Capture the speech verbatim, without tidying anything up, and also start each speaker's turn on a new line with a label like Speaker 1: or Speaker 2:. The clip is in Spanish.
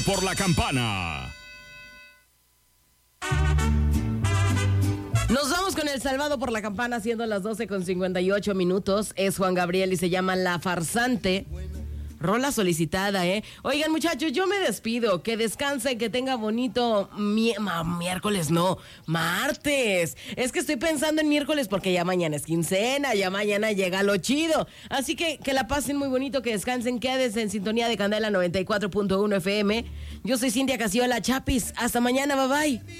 Speaker 1: Por la campana.
Speaker 2: Nos vamos con el Salvado por la Campana, siendo las doce con cincuenta y ocho minutos. Es Juan Gabriel y se llama La Farsante. Rola solicitada, ¿eh? Oigan, muchachos, yo me despido. Que descansen, que tenga bonito mi- ma- miércoles, no, martes. Es que estoy pensando en miércoles porque ya mañana es quincena, ya mañana llega lo chido. Así que que la pasen muy bonito, que descansen, quédense en sintonía de Candela noventa y cuatro punto uno F M. Yo soy Cintia Casiola, Chapis. Hasta mañana, bye bye.